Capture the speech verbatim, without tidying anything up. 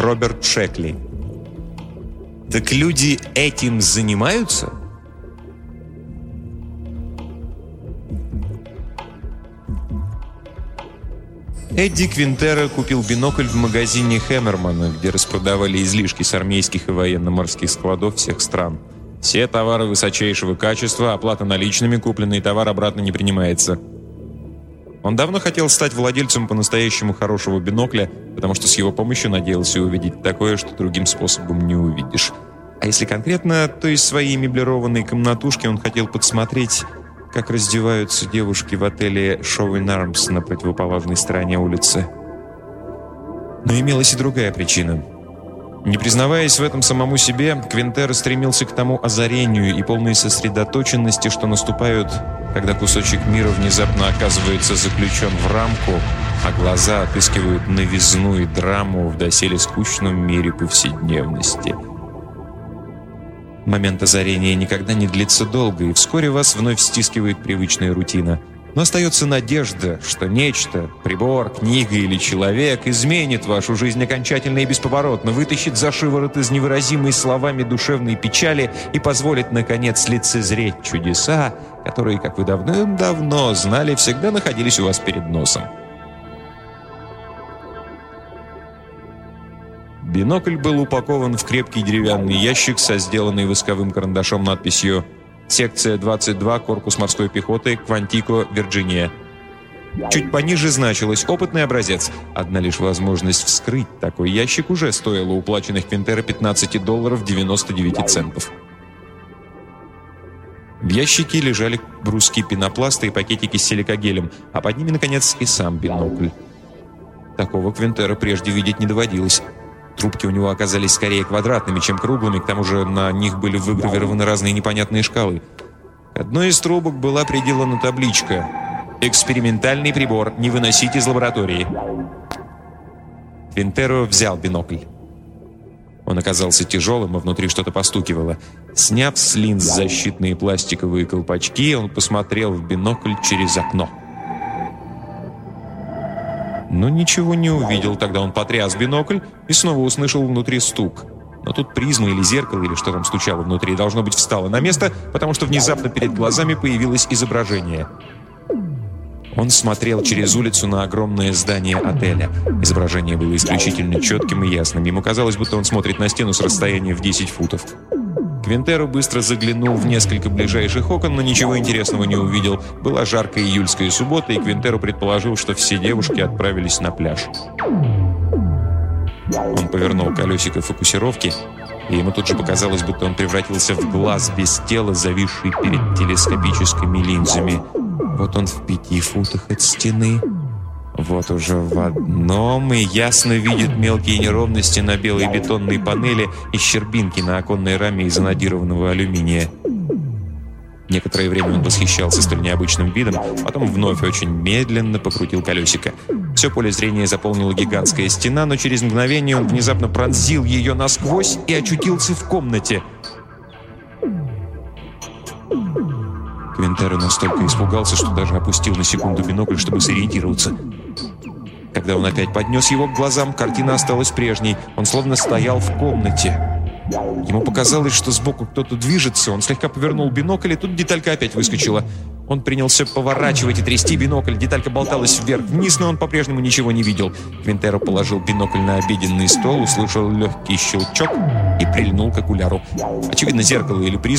Роберт Шекли. Так люди этим занимаются? Эдди Квинтеро купил бинокль в магазине Хэмермана, где распродавали излишки с армейских и военно-морских складов всех стран. Все товары высочайшего качества, оплата наличными, купленный товар обратно не принимается. Он давно хотел стать владельцем по-настоящему хорошего бинокля, потому что с его помощью надеялся увидеть такое, что другим способом не увидишь. А если конкретно, то из своей меблированной комнатушки он хотел подсмотреть, как раздеваются девушки в отеле Showing Arms на противоположной стороне улицы. Но имелась и другая причина. Не признаваясь в этом самому себе, Квинтеро стремился к тому озарению и полной сосредоточенности, что наступают, когда кусочек мира внезапно оказывается заключен в рамку, а глаза отыскивают новизну и драму в доселе скучном мире повседневности. Момент озарения никогда не длится долго, и вскоре вас вновь стискивает привычная рутина. Но остается надежда, что нечто, прибор, книга или человек изменит вашу жизнь окончательно и бесповоротно, вытащит за шиворот из невыразимой словами душевной печали и позволит, наконец, лицезреть чудеса, которые, как вы давным-давно знали, всегда находились у вас перед носом. Бинокль был упакован в крепкий деревянный ящик со сделанной восковым карандашом надписью «Секция двадцать два, корпус морской пехоты, Квантико, Вирджиния». Чуть пониже значилось «Опытный образец». Одна лишь возможность вскрыть такой ящик уже стоила уплаченных Квинтеро пятнадцать долларов девяносто девять центов. В ящике лежали бруски пенопласта и пакетики с силикагелем, а под ними, наконец, и сам бинокль. Такого Квинтеро прежде видеть не доводилось. Трубки у него оказались скорее квадратными, чем круглыми, к тому же на них были выгравированы разные непонятные шкалы. К одной из трубок была приделана табличка «Экспериментальный прибор, не выносить из лаборатории». Квинтеро взял бинокль. Он оказался тяжелым, а внутри что-то постукивало. Сняв с линз защитные пластиковые колпачки, он посмотрел в бинокль через окно. Но ничего не увидел. Тогда он потряс бинокль и снова услышал внутри стук. Но тут призма или зеркало, или что там стучало внутри, должно быть, встало на место, потому что внезапно перед глазами появилось изображение. Он смотрел через улицу на огромное здание отеля. Изображение было исключительно четким и ясным. Ему казалось, будто он смотрит на стену с расстояния в десять футов. Квинтеро быстро заглянул в несколько ближайших окон, но ничего интересного не увидел. Была жаркая июльская суббота, и Квинтеро предположил, что все девушки отправились на пляж. Он повернул колесико фокусировки, и ему тут же показалось, будто он превратился в глаз без тела, зависший перед телескопическими линзами. Вот он в пяти футах от стены. Вот уже в одном, и ясно видит мелкие неровности на белой бетонной панели и щербинки на оконной раме из анодированного алюминия. Некоторое время он восхищался столь необычным видом, потом вновь очень медленно покрутил колесико. Все поле зрения заполнила гигантская стена, но через мгновение он внезапно пронзил ее насквозь и очутился в комнате. Квинтеро настолько испугался, что даже опустил на секунду бинокль, чтобы сориентироваться. Когда он опять поднес его к глазам, картина осталась прежней. Он словно стоял в комнате. Ему показалось, что сбоку кто-то движется. Он слегка повернул бинокль, и тут деталька опять выскочила. Он принялся поворачивать и трясти бинокль. Деталька болталась вверх-вниз, но он по-прежнему ничего не видел. Квинтеро положил бинокль на обеденный стол, услышал легкий щелчок и прильнул к окуляру. Очевидно, зеркало или призма